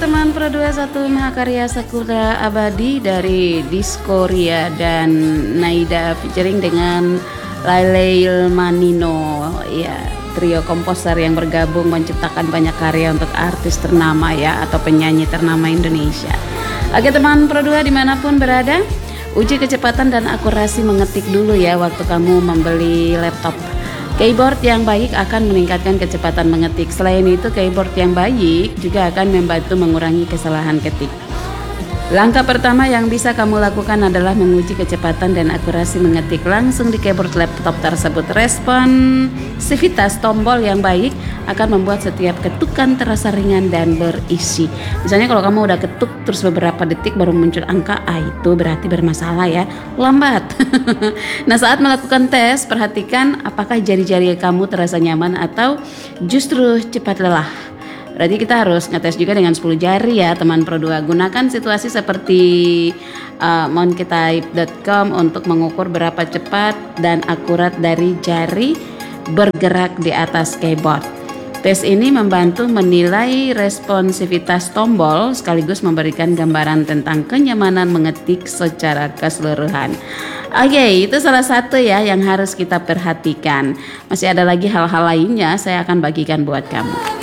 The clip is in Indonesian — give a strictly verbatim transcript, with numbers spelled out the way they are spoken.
Teman Pro dua puluh satu Mahakarya Sakutra Abadi dari Diskoria dan Naida featuring dengan Laileil Manino, ya, trio komposer yang bergabung menciptakan banyak karya untuk artis ternama ya, atau penyanyi ternama Indonesia. Oke teman Pro dua dimanapun berada, uji kecepatan dan akurasi mengetik dulu ya waktu kamu membeli laptop. Keyboard yang baik akan meningkatkan kecepatan mengetik. Selain itu, keyboard yang baik juga akan membantu mengurangi kesalahan ketik. Langkah pertama yang bisa kamu lakukan adalah menguji kecepatan dan akurasi mengetik langsung di keyboard laptop tersebut. Responsivitas tombol yang baik akan membuat setiap ketukan terasa ringan dan berisi. Misalnya kalau kamu udah ketuk terus beberapa detik baru muncul angka A, itu berarti bermasalah ya, lambat. Nah, saat melakukan tes, perhatikan apakah jari-jari kamu terasa nyaman atau justru cepat lelah. Berarti kita harus ngetes juga dengan sepuluh jari ya teman Pro dua. Gunakan situasi seperti uh, monkeytype dot com untuk mengukur berapa cepat dan akurat dari jari bergerak di atas keyboard. Tes ini membantu menilai responsivitas tombol sekaligus memberikan gambaran tentang kenyamanan mengetik secara keseluruhan. Oke, okay, itu salah satu ya yang harus kita perhatikan. Masih ada lagi hal-hal lainnya, saya akan bagikan buat kamu.